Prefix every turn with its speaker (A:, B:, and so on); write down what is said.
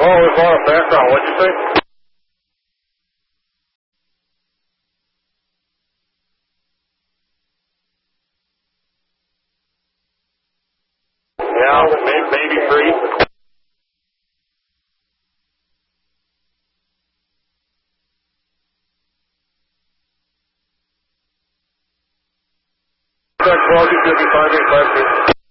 A: there's a lot of background. What'd you say? Yeah, maybe 3. Contact 12, 255, 852.